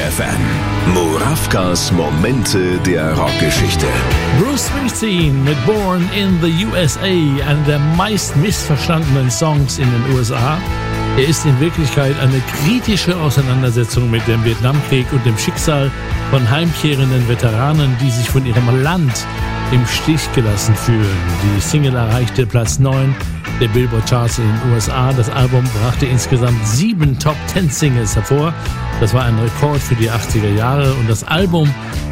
FM. Murawkas Momente der Rockgeschichte. Bruce Springsteen mit Born in the USA, einer der meist missverstandenen Songs in den USA. Er ist in Wirklichkeit eine kritische Auseinandersetzung mit dem Vietnamkrieg und dem Schicksal von heimkehrenden Veteranen, die sich von ihrem Land im Stich gelassen fühlen. Die Single erreichte Platz 9 der Billboard-Charts in den USA. Das Album brachte insgesamt 7 Top-10-Singles hervor. Das war ein Rekord für die 80er Jahre und das Album